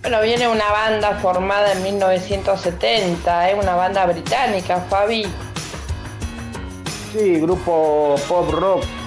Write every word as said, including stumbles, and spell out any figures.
Bueno, viene una banda formada en mil novecientos setenta, es una banda británica, Fabi. Sí, grupo pop rock